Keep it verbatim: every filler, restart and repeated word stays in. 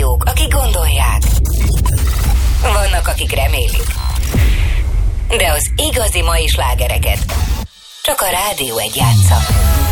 hallgatók, akik gondolják. Vannak, akik remélik. De az igazi mai slágereket csak a Rádió egy játsza.